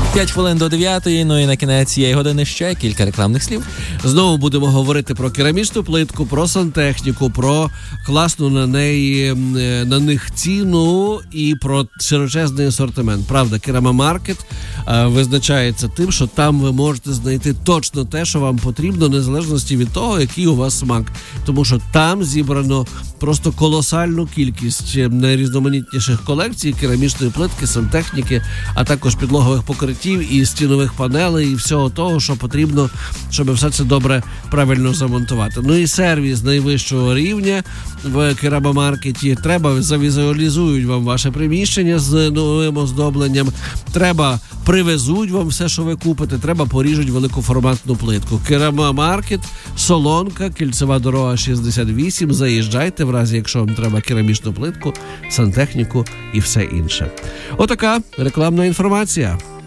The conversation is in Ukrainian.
5 хвилин до 9, ну і на кінець цієї години ще кілька рекламних слів. Знову будемо говорити про керамічну плитку, про сантехніку, про класну на них ціну і про широчезний асортимент. Правда, Керамомаркет визначається тим, що там ви можете знайти точно те, що вам потрібно, незалежності від того, який у вас смак. Тому що там зібрано просто колосальну кількість найрізноманітніших колекцій керамічної плитки, сантехніки, а також підлогових покриттів і стінових панелей, і всього того, що потрібно, щоб все це добре, правильно замонтувати. Ну і сервіс найвищого рівня в Керамомаркеті. Треба, завізуалізують вам ваше приміщення з новим оздобленням. Треба, привезуть вам все, що ви купите. Треба, поріжуть великоформатну плитку. Керамомаркет, Солонка, Кільцева дорога 68. Заїжджайте, в разі, якщо вам треба керамічну плитку, сантехніку і все інше. Отака рекламна інформація.